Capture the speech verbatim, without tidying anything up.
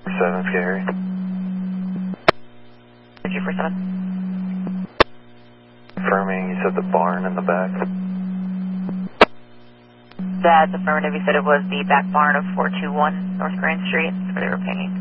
seven, Gary. Thank you for seven. Confirming, you said the barn in the back? That's affirmative. You said it was the back barn of four two one North Grand Street. That's where they were pinging.